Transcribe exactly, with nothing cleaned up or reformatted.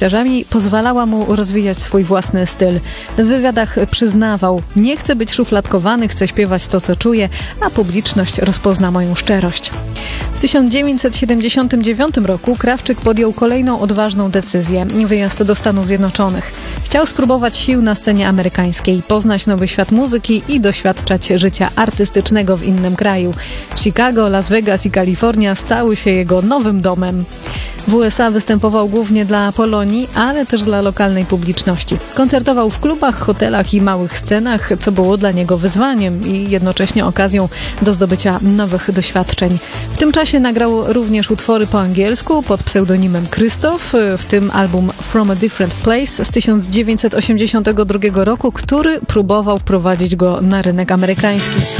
szczęściarzami pozwalała mu rozwijać swój własny styl. W wywiadach przyznawał: nie chcę być szufladkowany, chcę śpiewać to, co czuję, a publiczność rozpozna moją szczerość. W tysiąc dziewięćset siedemdziesiątym dziewiątym roku Krawczyk podjął kolejną odważną decyzję – wyjazd do Stanów Zjednoczonych. Chciał spróbować sił na scenie amerykańskiej, poznać nowy świat muzyki i doświadczać życia artystycznego w innym kraju. Chicago, Las Vegas i Kalifornia stały się jego nowym domem. W U S A występował głównie dla Polonii, ale też dla lokalnej publiczności. Koncertował w klubach, hotelach i małych scenach, co było dla niego wyzwaniem i jednocześnie okazją do zdobycia nowych doświadczeń. W tym czasie nagrał również utwory po angielsku pod pseudonimem Krzysztof, w tym album From a Different Place z tysiąc dziewięćset osiemdziesiątego drugiego roku, który próbował wprowadzić go na rynek amerykański.